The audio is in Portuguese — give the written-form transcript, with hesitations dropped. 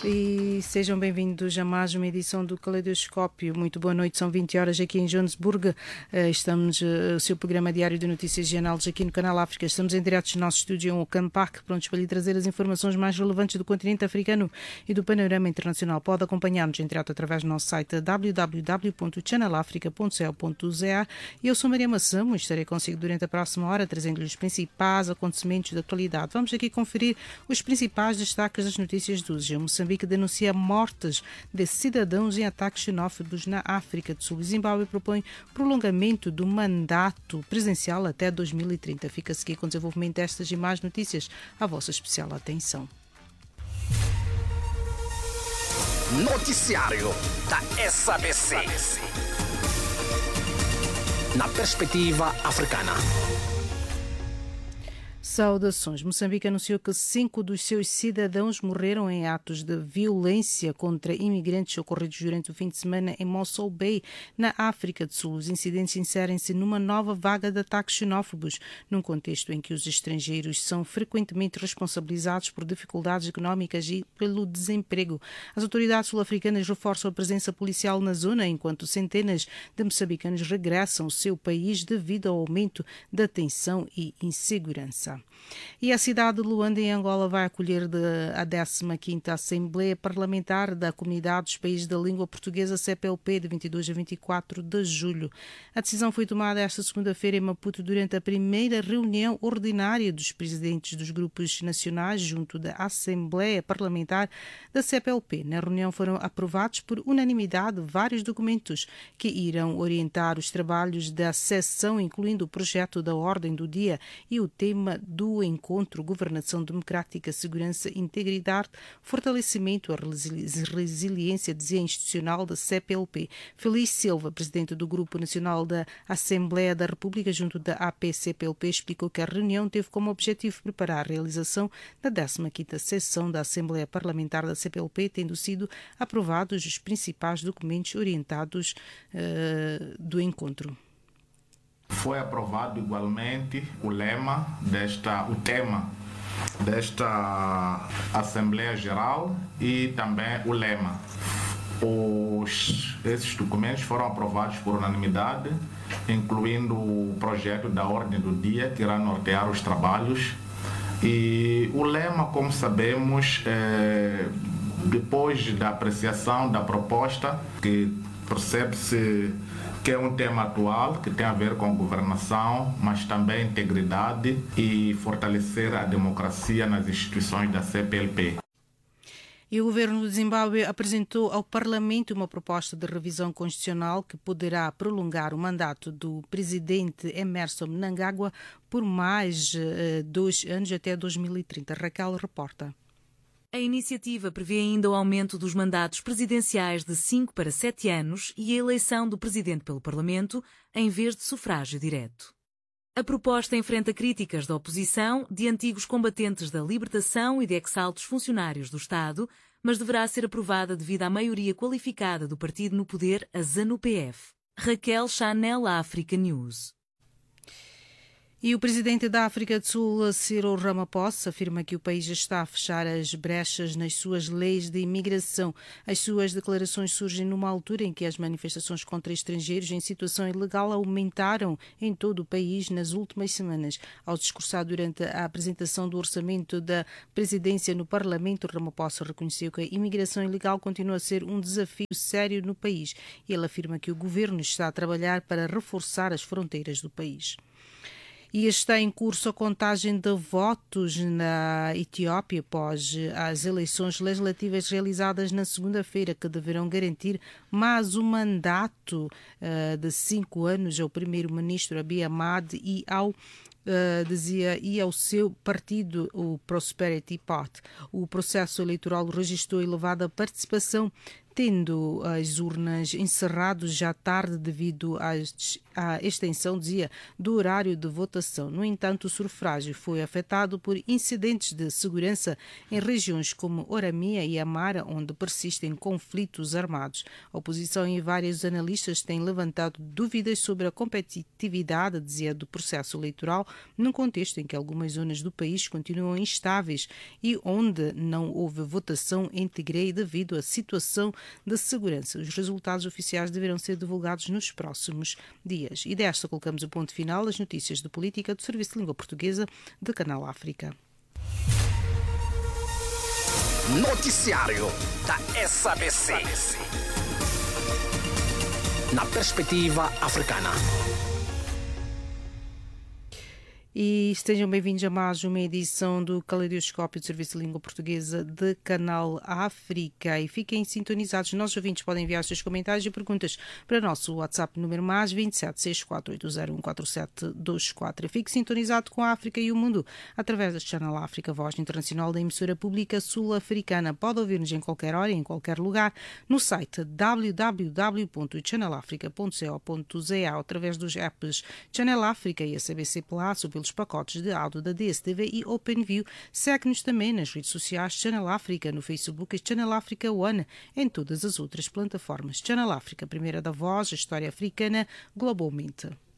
E sejam bem-vindos a mais uma edição do Caleidoscópio. Muito boa noite, são 20 horas aqui em Joanesburgo. Estamos, o seu programa diário de notícias e análises aqui no Canal África. Estamos em direto no nosso estúdio em Auckland Park, prontos para lhe trazer as informações mais relevantes do continente africano e do panorama internacional. Pode acompanhar-nos em direto através do nosso site www.channelafrica.co.za. E eu sou Maria Massamo e estarei consigo durante a próxima hora, trazendo-lhe os principais acontecimentos da atualidade. Vamos aqui conferir os principais destaques das notícias do dia. Moçambique denuncia mortes de cidadãos em ataques xenófobos na África do Sul. Zimbábue propõe prolongamento do mandato presidencial até 2030. Fica-se aqui com o desenvolvimento destas e mais notícias. A vossa especial atenção. Noticiário da SABC. Na perspectiva africana. Saudações. Moçambique anunciou que 5 dos seus cidadãos morreram em atos de violência contra imigrantes ocorridos durante o fim de semana em Mossel Bay, na África do Sul. Os incidentes inserem-se numa nova vaga de ataques xenófobos, num contexto em que os estrangeiros são frequentemente responsabilizados por dificuldades económicas e pelo desemprego. As autoridades sul-africanas reforçam a presença policial na zona, enquanto centenas de moçambicanos regressam ao seu país devido ao aumento da tensão e insegurança. E a cidade de Luanda, em Angola, vai acolher a 15ª Assembleia Parlamentar da Comunidade dos Países da Língua Portuguesa, CPLP, de 22 a 24 de julho. A decisão foi tomada esta segunda-feira em Maputo durante a primeira reunião ordinária dos presidentes dos grupos nacionais junto da Assembleia Parlamentar da CPLP. Na reunião foram aprovados por unanimidade vários documentos que irão orientar os trabalhos da sessão, incluindo o projeto da ordem do dia e o tema do encontro: governação democrática, segurança, integridade, fortalecimento, a resiliência institucional da CPLP. Feliz Silva, presidente do Grupo Nacional da Assembleia da República junto da AP-CPLP, explicou que a reunião teve como objetivo preparar a realização da 15ª sessão da Assembleia Parlamentar da CPLP, tendo sido aprovados os principais documentos orientados do encontro. Foi aprovado igualmente o tema desta Assembleia Geral e também o lema. Esses documentos foram aprovados por unanimidade, incluindo o projeto da ordem do dia, que irá nortear os trabalhos. E o lema, como sabemos, depois da apreciação da proposta, que percebe-se que é um tema atual, que tem a ver com governação, mas também integridade e fortalecer a democracia nas instituições da CPLP. E o governo de Zimbábue apresentou ao Parlamento uma proposta de revisão constitucional que poderá prolongar o mandato do presidente Emmerson Mnangagwa por mais 2 anos, até 2030. Raquel reporta. A iniciativa prevê ainda o aumento dos mandatos presidenciais de 5 para 7 anos e a eleição do presidente pelo Parlamento, em vez de sufrágio direto. A proposta enfrenta críticas da oposição, de antigos combatentes da libertação e de ex-altos funcionários do Estado, mas deverá ser aprovada devido à maioria qualificada do partido no poder, a ZANU-PF. Raquel Chanel, África News. E o presidente da África do Sul, Cyril Ramaphosa, afirma que o país está a fechar as brechas nas suas leis de imigração. As suas declarações surgem numa altura em que as manifestações contra estrangeiros em situação ilegal aumentaram em todo o país nas últimas semanas. Ao discursar durante a apresentação do orçamento da presidência no Parlamento, Ramaphosa reconheceu que a imigração ilegal continua a ser um desafio sério no país. Ele afirma que o governo está a trabalhar para reforçar as fronteiras do país. E está em curso a contagem de votos na Etiópia após as eleições legislativas realizadas na segunda-feira, que deverão garantir mais um mandato de 5 anos ao primeiro-ministro Abiy Ahmed e ao seu partido, o Prosperity Party. O processo eleitoral registrou elevada participação, tendo as urnas encerradas já tarde devido à extensão, dizia, do horário de votação. No entanto, o sufrágio foi afetado por incidentes de segurança em regiões como Oromia e Amara, onde persistem conflitos armados. A oposição e vários analistas têm levantado dúvidas sobre a competitividade, dizia, do processo eleitoral, num contexto em que algumas zonas do país continuam instáveis e onde não houve votação em Tigray devido à situação de segurança. Os resultados oficiais deverão ser divulgados nos próximos dias. E desta colocamos o ponto final às notícias de política do Serviço de Língua Portuguesa do Canal África. Noticiário da SABC. Na perspectiva africana. E estejam bem-vindos a mais uma edição do Caleidoscópio do Serviço de Língua Portuguesa de Canal África. E fiquem sintonizados. Nossos ouvintes podem enviar os seus comentários e perguntas para o nosso WhatsApp número mais 2764801724. Fique sintonizado com a África e o mundo através da Channel África, voz internacional da emissora pública sul-africana. Pode ouvir-nos em qualquer hora e em qualquer lugar no site www.channelafrica.co.za através dos apps Channel África e a SABC Plus, pelos pacotes de áudio da DSTV e OpenView. Segue-nos também nas redes sociais Channel África, no Facebook e Channel África One, em todas as outras plataformas. Channel África, primeira da voz, a história africana globalmente.